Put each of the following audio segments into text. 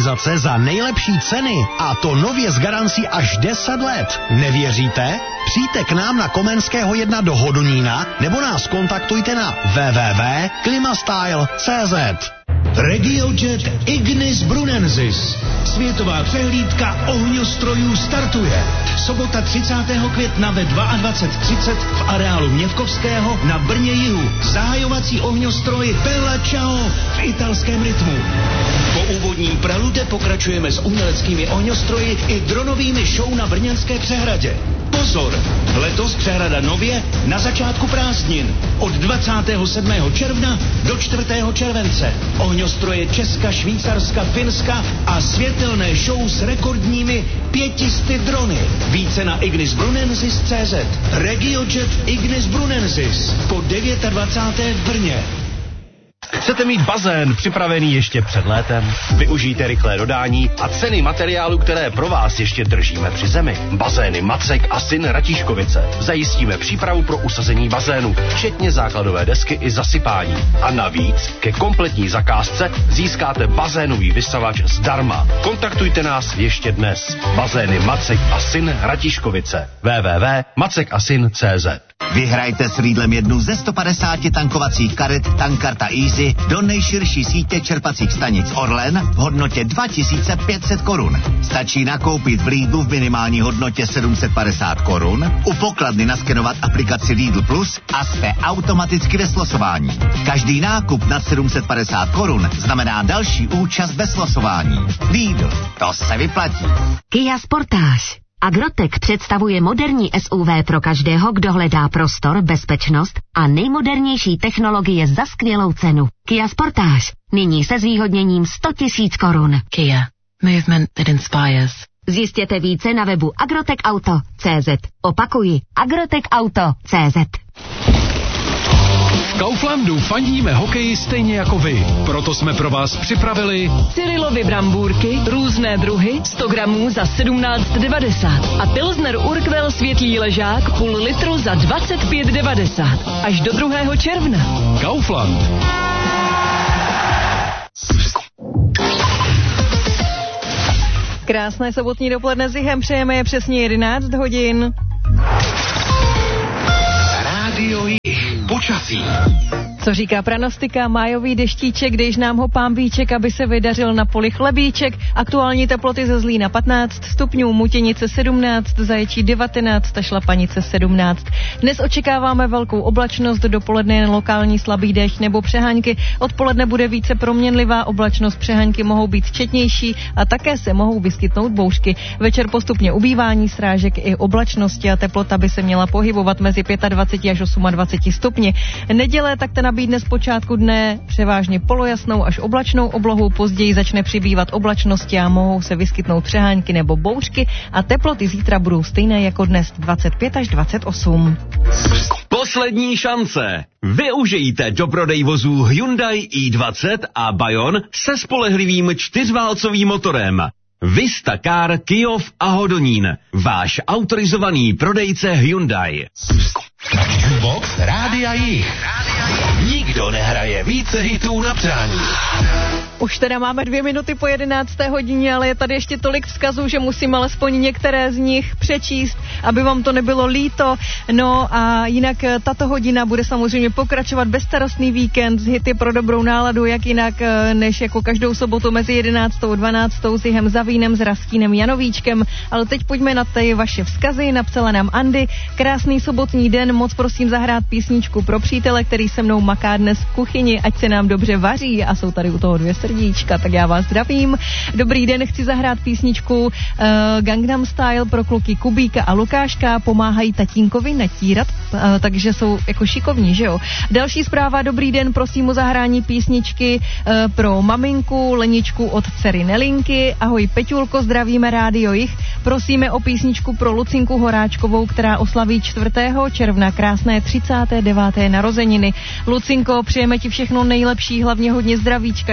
klimatizace za nejlepší ceny a to nově s garancí až 10 let. Nevěříte? Přijďte k nám na Komenského 1 do Hodonína nebo nás kontaktujte na www.klimastyle.cz. RegioJet Ignis Brunensis. Světová přehlídka ohňostrojů startuje. Sobota 30. května ve 22:30 v areálu Měvkovského na Brně jihu. Zahajovací ohňostroj Bella Ciao v italském rytmu. Po úvodním prelude pokračujeme s uměleckými ohňostroji i dronovými show na Brněnské přehradě. Pozor! Letos přehrada nově na začátku prázdnin od 27. června do 4. července. Ohňostroje Česka, Švýcarska, Finska a světelné show s rekordními 500 drony. Více na ignisbrunensis.cz. RegioJet Ignis Brunensis po 29. v Brně. Chcete mít bazén připravený ještě před létem? Využijte rychlé dodání a ceny materiálu, které pro vás ještě držíme při zemi. Bazény Macek a Syn Ratíškovice. Zajistíme přípravu pro usazení bazénu, včetně základové desky i zasypání. A navíc ke kompletní zakázce získáte bazénový vysavač zdarma. Kontaktujte nás ještě dnes. Bazény Macek a Syn Ratíškovice. www.macekasyn.cz. Vyhrajte s Riedlem jednu ze 150 tankovacích karet Tankarta Easy do nejširší sítě čerpacích stanic Orlen v hodnotě 2500 korun. Stačí nakoupit v Lidlu v minimální hodnotě 750 korun, u pokladny naskenovat aplikaci Lidl Plus a jste automaticky ve slosování. Každý nákup nad 750 korun znamená další účast ve slosování. Lidl, to se vyplatí. Kia Sportage. Agrotec představuje moderní SUV pro každého, kdo hledá prostor, bezpečnost a nejmodernější technologie za skvělou cenu. Kia Sportage. Nyní se zvýhodněním 100 000 korun. Kia. Movement that inspires. Zjistěte více na webu agrotecauto.cz. Opakuji, agrotecauto.cz. V Kauflandu fandíme hokeji stejně jako vy. Proto jsme pro vás připravili Cyrilovy brambůrky, různé druhy, 100 gramů za 17,90 a Pilsner Urquell světlý ležák půl litru za 25,90 až do 2. června. Kaufland. Krásné sobotní dopoledne s Jichem přejeme, je přesně 11 hodin. Rádio Jich. Počasí. Co říká pranostika? Májový deštíček, když nám ho pán Víček, aby se vydařil na poli chlebíček. Aktuální teploty ze Zlína 15 stupňů, Mutěnice 17, Zaječí 19 a Šlapanice 17. Dnes očekáváme velkou oblačnost, dopoledne jen lokální slabý déšť nebo přehánky. Odpoledne bude více proměnlivá oblačnost, přehánky mohou být četnější a také se mohou vyskytnout bouřky. Večer postupně ubývání srážek i oblačnosti a teplota by se měla pohybovat mezi 25 až 28 stupni. Neděle tak ten nabídne z počátku dne převážně polojasnou až oblačnou oblohu, později začne přibývat oblačnosti a mohou se vyskytnout přehánky nebo bouřky a teploty zítra budou stejné jako dnes 25 až 28. Poslední šance. Využijte doprodej vozů Hyundai i20 a Bayon se spolehlivým 4válcovým motorem. Vista Car, Kyjov a Hodonín. Váš autorizovaný prodejce Hyundai. Box Rádia Jich. Nikdo nehraje více hitů na přání. Už teda máme 2 minuty po 11. hodině, ale je tady ještě tolik vzkazů, že musím alespoň některé z nich přečíst, aby vám to nebylo líto. No a jinak tato hodina bude samozřejmě pokračovat bezstarostný víkend s hity pro dobrou náladu, jak jinak než jako každou sobotu mezi 11. a 12. s Jihem Zavínem, s Rastínem Janovíčkem. Ale teď pojďme na ty vaše vzkazy. Napsala nám Andy: krásný sobotní den, moc prosím zahrát písničku pro přítele, který se mnou maká dnes v kuchyni, ať se nám dobře vaří, a jsou tady u toho 2 srdíčka, tak já vás zdravím. Dobrý den, chci zahrát písničku Gangnam Style pro kluky Kubíka a Lukáška, pomáhají tatínkovi natírat, takže jsou jako šikovní, že jo. Další zpráva: dobrý den, prosím o zahrání písničky pro maminku Leničku od dcery Nelinky. Ahoj Peťulko, zdravíme Rádio Jich. Prosíme o písničku pro Lucinku Horáčkovou, která oslaví 4. června krásné 39. narozeniny. Lucinko, přejeme ti všechno nejlepší, hlavně hodně zdravíčka, štěstí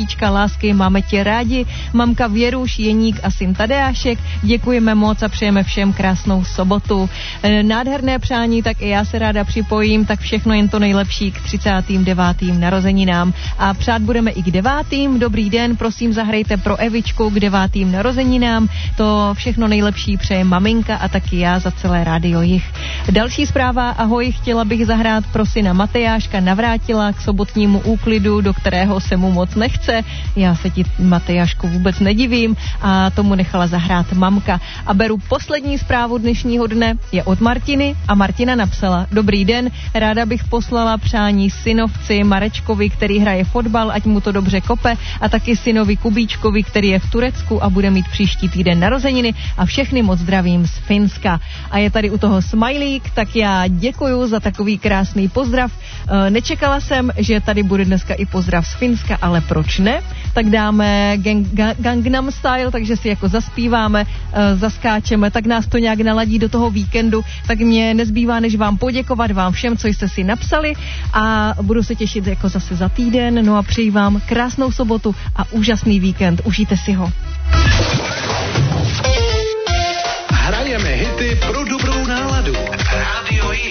srdíčka lásky, máme tě rádi, mamka Věruš, Jeník a syn Tadeášek. Děkujeme moc a přejeme všem krásnou sobotu. Nádherné přání, tak i já se ráda připojím, tak všechno jen to nejlepší k 39. narozeninám. A přát budeme i k 9. Dobrý den, prosím zahrajte pro Evičku k 9. narozeninám. To všechno nejlepší přeje maminka a taky já za celé rádio Jich. Další zpráva, ahoj, chtěla bych zahrát pro syna Matejáška Navrátila k sobotnímu úklidu, do kterého se mu moc nechce. Já se ti, Matejášku, vůbec nedivím a tomu nechala zahrát mamka. A beru poslední zprávu dnešního dne, je od Martiny a Martina napsala: Dobrý den, ráda bych poslala přání synovci Marečkovi, který hraje fotbal, ať mu to dobře kope, a taky synovi Kubíčkovi, který je v Turecku a bude mít příští týden narozeniny, a všechny moc zdravím z Finska. A je tady u toho smajlík, tak já děkuju za takový krásný pozdrav. Nečekala jsem, že tady bude dneska i pozdrav z Finska, ale proč ne? Tak dáme Gangnam Style, takže si jako zaspíváme, zaskáčeme, tak nás to nějak naladí do toho víkendu, tak mě nezbývá, než vám poděkovat vám všem, co jste si napsali, a budu se těšit jako zase za týden, no a přeji vám krásnou sobotu a úžasný víkend. Užijte si ho. Hrajeme hity pro dobrou náladu. Radio